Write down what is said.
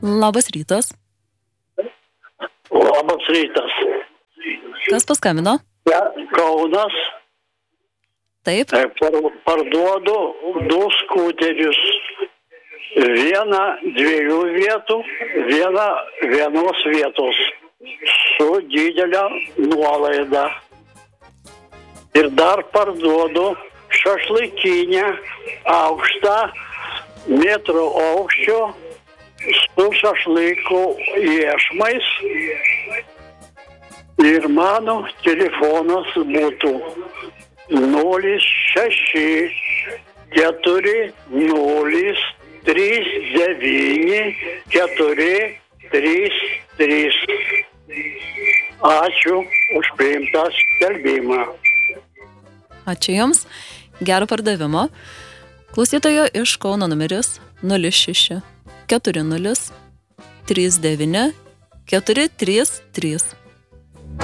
Labas rytas. Labas rytas. Kas paskambino? Ja, Kaunas. Taip. Parduodu du skuterius. Vieną 2 vietų, vienos vietos su didelė nuolaida. Ir dar parduodu šašlykinę aukštą metro aukščio su šašlyku iešmais. Ir mano telefonas būtų 06 4 0 3 9 4 3 3. Ačiū už priimtą skelbimą. Ačiū Jums. Gero pardavimo. Klausytojo iš Kauno numeris 06 40 39 433.